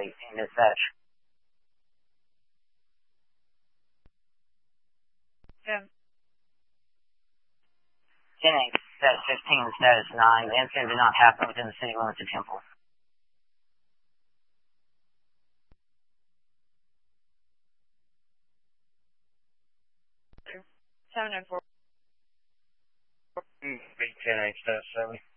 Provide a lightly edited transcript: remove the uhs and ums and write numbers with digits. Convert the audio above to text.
Charlie in dispatch. 10. 10-8, status 15, status 9. The incident did not happen within the city limits of Temple. 7 and 4. 10-8, status 7.